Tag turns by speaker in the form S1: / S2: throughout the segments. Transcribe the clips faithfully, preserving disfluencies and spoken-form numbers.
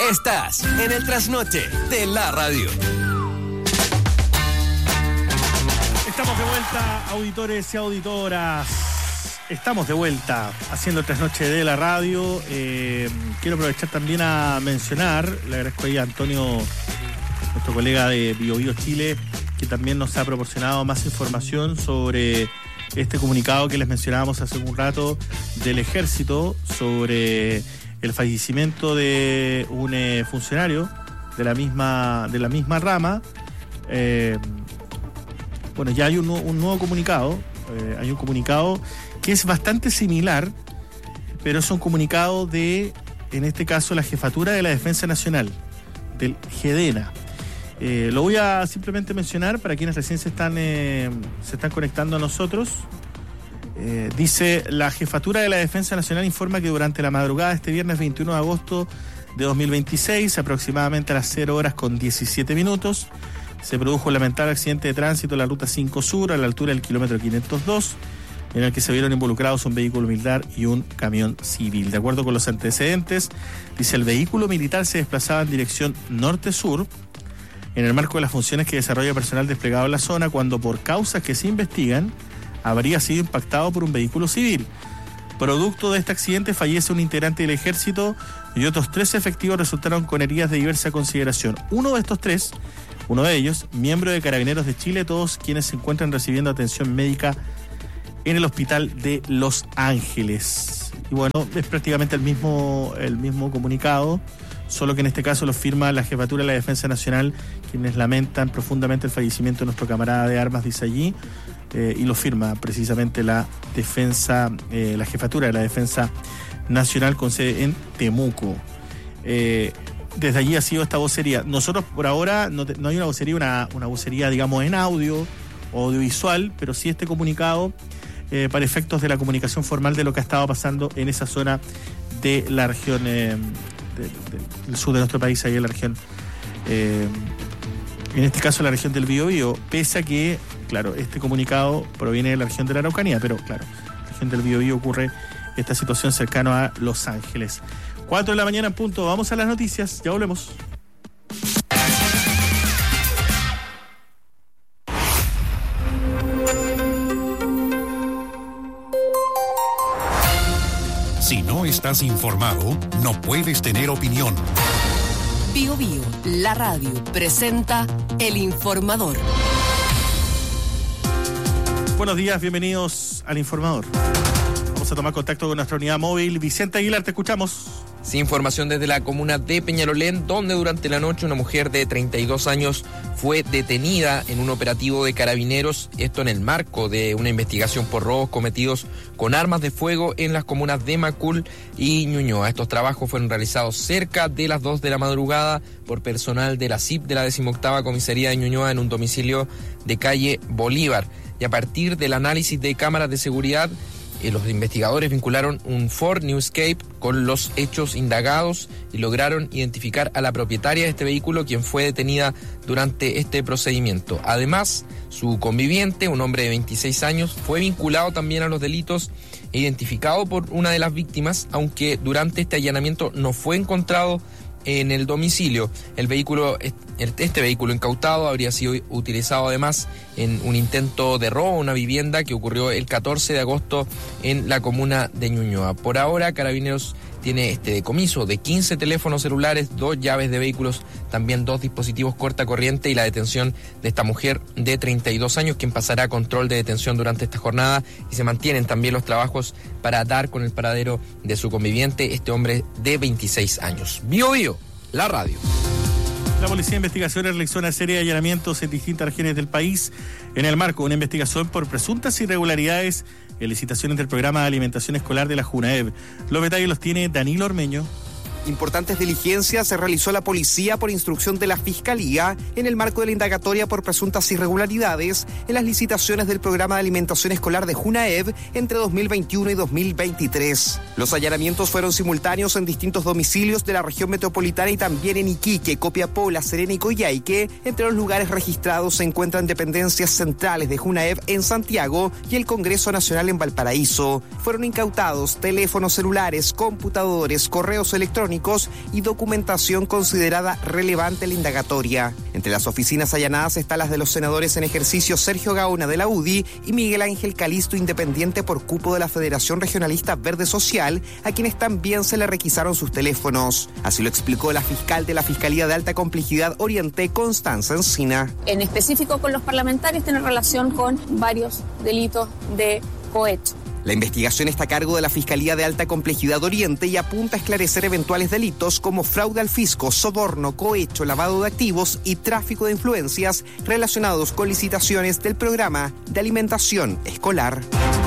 S1: Estás en el trasnoche de la radio.
S2: Estamos de vuelta, auditores y auditoras. Estamos de vuelta haciendo el trasnoche de la radio. Eh, quiero aprovechar también a mencionar, le agradezco ahí a Antonio, nuestro colega de Bio Bio Chile, que también nos ha proporcionado más información sobre este comunicado que les mencionábamos hace un rato del Ejército sobre el fallecimiento de un eh, funcionario de la misma de la misma rama. Eh, bueno, ya hay un, un nuevo comunicado, eh, hay un comunicado que es bastante similar, pero es un comunicado de, en este caso, la Jefatura de la Defensa Nacional, del GEDENA. Eh, lo voy a simplemente mencionar para quienes recién se están, eh, se están conectando a nosotros. Eh, dice: la Jefatura de la Defensa Nacional informa que durante la madrugada de este viernes veintiuno de agosto de dos mil veintiséis, aproximadamente a las cero horas con diecisiete minutos, se produjo un lamentable accidente de tránsito en la ruta cinco Sur, a la altura del kilómetro quinientos dos, en el que se vieron involucrados un vehículo militar y un camión civil. De acuerdo con los antecedentes, dice, el vehículo militar se desplazaba en dirección norte-sur, en el marco de las funciones que desarrolla personal desplegado en la zona, cuando por causas que se investigan, habría sido impactado por un vehículo civil. Producto de este accidente fallece un integrante del Ejército y otros tres efectivos resultaron con heridas de diversa consideración. Uno de estos tres, uno de ellos, miembro de Carabineros de Chile, todos quienes se encuentran recibiendo atención médica en el hospital de Los Ángeles. Y bueno, es prácticamente el mismo, el mismo comunicado, solo que en este caso lo firma la Jefatura de la Defensa Nacional, quienes lamentan profundamente el fallecimiento de nuestro camarada de armas, dice allí, eh, y lo firma precisamente la defensa, eh, la Jefatura de la Defensa Nacional con sede en Temuco. Eh, desde allí ha sido esta vocería. Nosotros por ahora no, te, no hay una vocería, una, una vocería digamos en audio o audiovisual, pero sí este comunicado eh, para efectos de la comunicación formal de lo que ha estado pasando en esa zona de la región eh, de, de, del sur de nuestro país, ahí en la región, eh, en este caso la región del Biobío, pese a que, claro, este comunicado proviene de la región de la Araucanía, pero claro, en la región del Biobío ocurre esta situación cercana a Los Ángeles. Cuatro de la mañana en punto, vamos a las noticias, ya volvemos.
S3: Si no estás informado, no puedes tener opinión.
S1: Bio Bio, la radio, presenta El Informador.
S2: Buenos días, bienvenidos al Informador. Vamos a tomar contacto con nuestra unidad móvil. Vicente Aguilar, te escuchamos.
S4: Sí, información desde la comuna de Peñalolén, donde durante la noche una mujer de treinta y dos años fue detenida en un operativo de carabineros, esto en el marco de una investigación por robos cometidos con armas de fuego en las comunas de Macul y Ñuñoa. Estos trabajos fueron realizados cerca de las dos de la madrugada por personal de la C I P de la decimoctava Comisaría de Ñuñoa en un domicilio de calle Bolívar. Y a partir del análisis de cámaras de seguridad, Eh, los investigadores vincularon un Ford New Escape con los hechos indagados y lograron identificar a la propietaria de este vehículo, quien fue detenida durante este procedimiento. Además, su conviviente, un hombre de veintiséis años, fue vinculado también a los delitos e identificado por una de las víctimas, aunque durante este allanamiento no fue encontrado en el domicilio. El vehículo, este vehículo incautado habría sido utilizado además en un intento de robo a una vivienda que ocurrió el catorce de agosto en la comuna de Ñuñoa. Por ahora, Carabineros tiene este decomiso de quince teléfonos celulares, dos llaves de vehículos, también dos dispositivos cortacorriente y la detención de esta mujer de treinta y dos años, quien pasará a control de detención durante esta jornada, y se mantienen también los trabajos para dar con el paradero de su conviviente, este hombre de veintiséis años. Bio Bio, la radio.
S2: La Policía de Investigaciones realizó una serie de allanamientos en distintas regiones del país en el marco de una investigación por presuntas irregularidades en licitaciones del programa de alimentación escolar de la JUNAEV. Los detalles los tiene Danilo Ormeño.
S5: Importantes diligencias se realizó la policía por instrucción de la Fiscalía en el marco de la indagatoria por presuntas irregularidades en las licitaciones del programa de alimentación escolar de JUNAEV entre dos mil veintiuno y dos mil veintitrés. Los allanamientos fueron simultáneos en distintos domicilios de la región metropolitana y también en Iquique, Copiapó, La Serena y Coyhaique. Entre los lugares registrados se encuentran dependencias centrales de JUNAEV en Santiago y el Congreso Nacional en Valparaíso. Fueron incautados teléfonos celulares, computadores, correos electrónicos electrónicos y documentación considerada relevante en la indagatoria. Entre las oficinas allanadas están las de los senadores en ejercicio Sergio Gaona de la U D I y Miguel Ángel Calisto, independiente por cupo de la Federación Regionalista Verde Social, a quienes también se le requisaron sus teléfonos. Así lo explicó la fiscal de la Fiscalía de Alta Complejidad Oriente, Constanza Encina.
S6: En específico con los parlamentarios tiene relación con varios delitos de cohecho.
S5: La investigación está a cargo de la Fiscalía de Alta Complejidad Oriente y apunta a esclarecer eventuales delitos como fraude al fisco, soborno, cohecho, lavado de activos y tráfico de influencias relacionados con licitaciones del programa de alimentación escolar.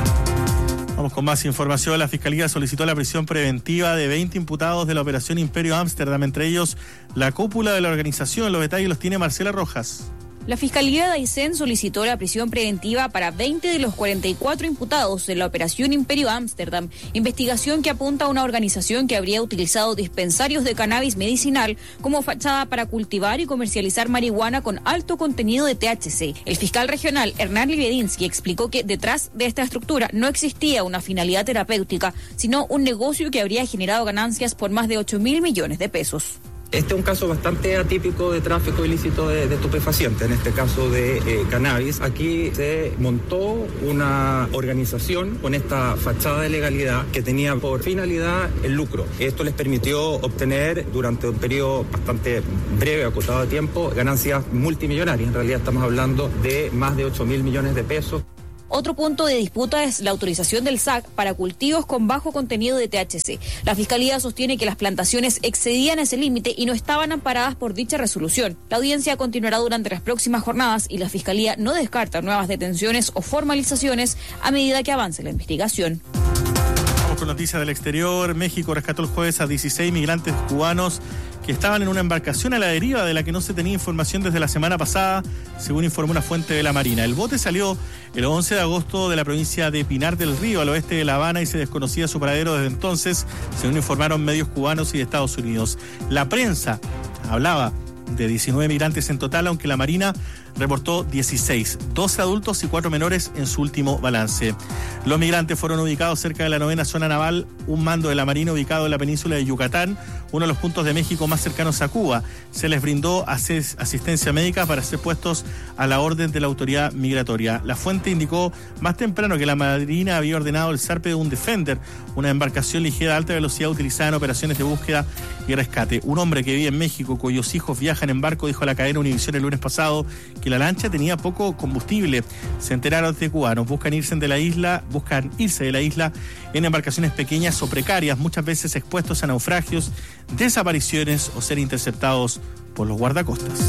S2: Vamos con más información. La Fiscalía solicitó la prisión preventiva de veinte imputados de la Operación Imperio Ámsterdam, entre ellos la cúpula de la organización. Los detalles los tiene Marcela Rojas.
S7: La Fiscalía de Aysén solicitó la prisión preventiva para veinte de los cuarenta y cuatro imputados de la Operación Imperio Ámsterdam, investigación que apunta a una organización que habría utilizado dispensarios de cannabis medicinal como fachada para cultivar y comercializar marihuana con alto contenido de T H C. El fiscal regional Hernán Liebedinsky explicó que detrás de esta estructura no existía una finalidad terapéutica, sino un negocio que habría generado ganancias por más de ocho mil millones de pesos.
S8: Este es un caso bastante atípico de tráfico ilícito de, de estupefacientes, en este caso de eh, cannabis. Aquí se montó una organización con esta fachada de legalidad que tenía por finalidad el lucro. Esto les permitió obtener durante un periodo bastante breve, acotado de tiempo, ganancias multimillonarias. En realidad estamos hablando de más de ocho mil millones de pesos.
S7: Otro punto de disputa es la autorización del S A C para cultivos con bajo contenido de T H C. La Fiscalía sostiene que las plantaciones excedían ese límite y no estaban amparadas por dicha resolución. La audiencia continuará durante las próximas jornadas y la Fiscalía no descarta nuevas detenciones o formalizaciones a medida que avance la investigación.
S2: Vamos con noticias del exterior. México rescató el jueves a dieciséis migrantes cubanos que estaban en una embarcación a la deriva de la que no se tenía información desde la semana pasada, según informó una fuente de la Marina. El bote salió el once de agosto de la provincia de Pinar del Río, al oeste de La Habana, y se desconocía su paradero desde entonces, según informaron medios cubanos y de Estados Unidos. La prensa hablaba de diecinueve migrantes en total, aunque la Marina reportó dieciséis, doce adultos y cuatro menores en su último balance. Los migrantes fueron ubicados cerca de la novena zona naval, un mando de la Marina ubicado en la península de Yucatán, uno de los puntos de México más cercanos a Cuba. Se les brindó asistencia médica para ser puestos a la orden de la autoridad migratoria. La fuente indicó más temprano que la Marina había ordenado el zarpe de un Defender, una embarcación ligera de alta velocidad utilizada en operaciones de búsqueda y rescate. Un hombre que vive en México, cuyos hijos viajan en barco, dijo a la cadena Univisión el lunes pasado que la lancha tenía poco combustible. Se enteraron de cubanos, buscan irse de la isla, buscan irse de la isla en embarcaciones pequeñas o precarias, muchas veces expuestos a naufragios, desapariciones o ser interceptados por los guardacostas.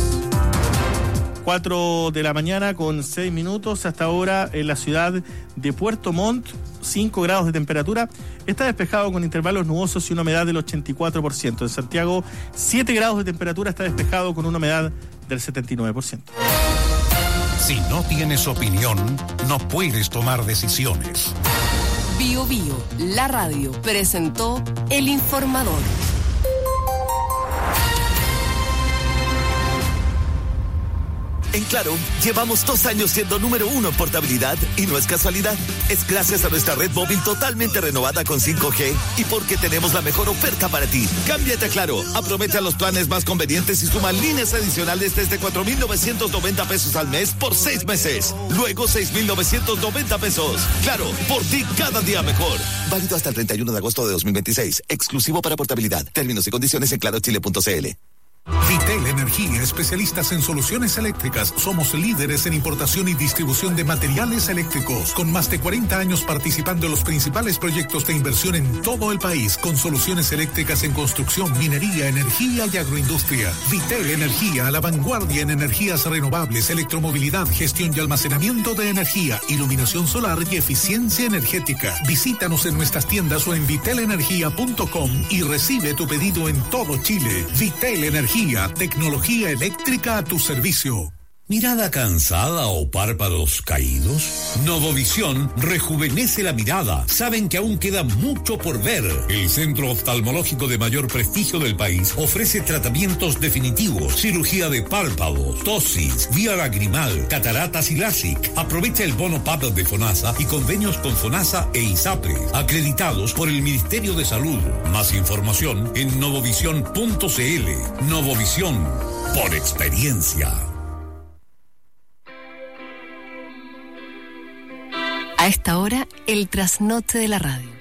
S2: cuatro de la mañana con seis minutos hasta ahora en la ciudad de Puerto Montt, cinco grados de temperatura. Está despejado con intervalos nubosos y una humedad del ochenta y cuatro por ciento. En Santiago, siete grados de temperatura, está despejado con una humedad del setenta y nueve por ciento.
S3: Si no tienes opinión, no puedes tomar decisiones.
S1: Bio Bio, la radio, presentó El Informador.
S9: En Claro, llevamos dos años siendo número uno en portabilidad y no es casualidad. Es gracias a nuestra red móvil totalmente renovada con cinco G y porque tenemos la mejor oferta para ti. Cámbiate a Claro, aprovecha los planes más convenientes y suma líneas adicionales desde cuatro mil novecientos noventa pesos al mes por seis meses. Luego seis mil novecientos noventa pesos. Claro, por ti cada día mejor. Válido hasta el treinta y uno de agosto de dos mil veintiséis. Exclusivo para portabilidad. Términos y condiciones en claro chile punto c l.
S3: Vitel Energía, especialistas en soluciones eléctricas. Somos líderes en importación y distribución de materiales eléctricos, con más de cuarenta años participando en los principales proyectos de inversión en todo el país, con soluciones eléctricas en construcción, minería, energía y agroindustria. Vitel Energía, a la vanguardia en energías renovables, electromovilidad, gestión y almacenamiento de energía, iluminación solar y eficiencia energética. Visítanos en nuestras tiendas o en vitel energía punto com y recibe tu pedido en todo Chile. Vitel Energía, tecnología eléctrica a tu servicio.
S10: ¿Mirada cansada o párpados caídos? Novovisión rejuvenece la mirada. Saben que aún queda mucho por ver. El centro oftalmológico de mayor prestigio del país ofrece tratamientos definitivos, cirugía de párpados, tosis, vía lagrimal, cataratas y LASIK. Aprovecha el bono P A P de FONASA y convenios con FONASA e ISAPRE, acreditados por el Ministerio de Salud. Más información en novovisión punto c l. Novovisión, por experiencia.
S1: A esta hora, el trasnoche de la radio.